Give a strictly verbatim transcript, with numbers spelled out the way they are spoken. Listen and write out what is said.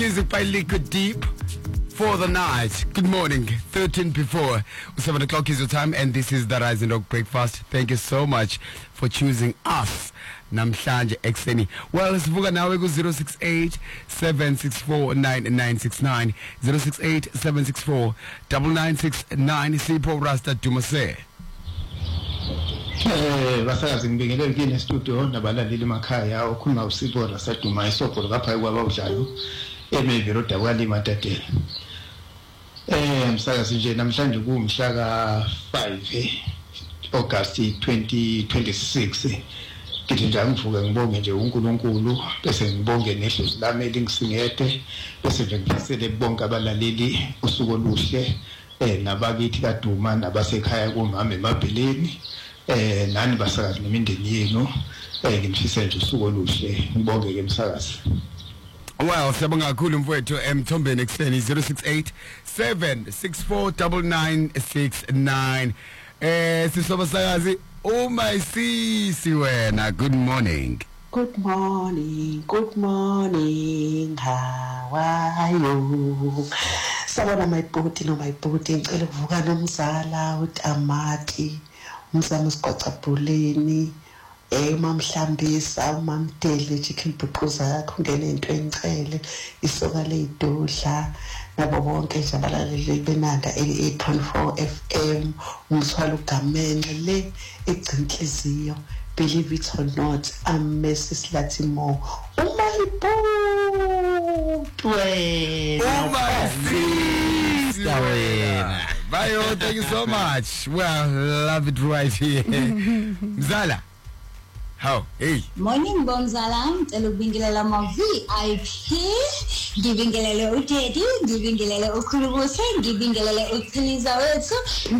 Music by Liquid Deep for the night. Good morning. thirteen before seven o'clock is your time, and this is the Rise and Rock Breakfast. Thank you so much for choosing us. Namhlanje ekseni. Well, sivuka nawe ku zero six eight seven six four nine nine six nine zero six eight seven six four nine nine six nine. Sipho Rasta Dumase. Eh basazi ngibingelele kini studio nabalaleli emakhaya okhuluma uSipho Rasta Dumase isokolo lapha kwaba udlalo emevero dakwali matatela. Eh msakazi nje namhlanje kumhla ka five August twenty twenty-six. Ngithi nje ngivuke ngibonge nje uNkulunkulu bese ngibonge nehlozi lami elingisingede bese nje ngibisele bonke abalaleli usuku oluhle eh nabakithi kaDuma nabasekhaya kumama emabheleni eh nani basakazi nemindeni yenu eh ngimfise nje usuku oluhle ngibonge ke msakazi. Well, siyabonga kakhulu mfowethu emthombeni ekseni zero six eight seven six four nine nine six nine. Eh sisoba sakazi uma isisi wena. Good morning. Good morning, good morning, how are you? Sabona my booty no my booty ngicela ukuvuka nomzala uTamati umzama usiqoqabhuleni eh mamhlambisa umamdele chicken buquza yakho ngene into encele isoka leyidudla nabo bonke nje abalaleli benanda eighty-eight point four F M umthwalo ugamenxe le egcinhliziyo. Believe it or not, I'm Missus Latimo. Oh my boot! Oh my sister! Bye, thank you so much. Well, love it right here. Mzala. How? Hey. Morning, Bonzala. Telubingelela ma V I P. Gibingelele uteti. Gibingelele ukhulubuse. Gibingelele ukhiliza wethu.